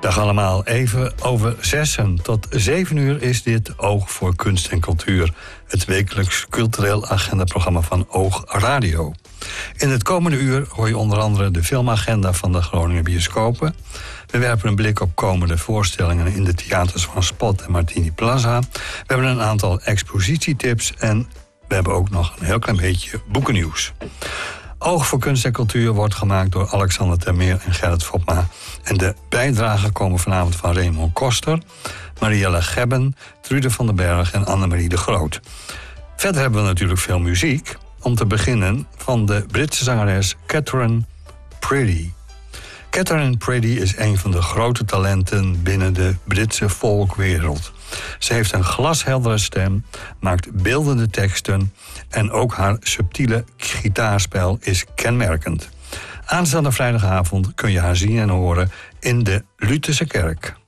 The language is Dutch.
Dag allemaal, even over 6 tot 7 uur is dit Oog voor Kunst en Cultuur. Het wekelijks cultureel agendaprogramma van Oog Radio. In het komende uur hoor je onder andere de filmagenda van de Groninger Bioscopen. We werpen een blik op komende voorstellingen in de theaters van Spot en Martini Plaza. We hebben een aantal expositietips en we hebben ook nog een heel klein beetje boekennieuws. Oog voor Kunst en Cultuur wordt gemaakt door Alexander Termeer en Gerrit Fopma. En de bijdragen komen vanavond van Raymond Koster, Marielle Gebben, Trude van den Berg en Annemarie de Groot. Verder hebben we natuurlijk veel muziek. Om te beginnen van de Britse zangeres Catherine Priddy. Catherine Priddy is een van de grote talenten binnen de Britse folkwereld. Ze heeft een glasheldere stem, maakt beeldende teksten en ook haar subtiele gitaarspel is kenmerkend. Aanstaande vrijdagavond kun je haar zien en horen in de Lutherse Kerk.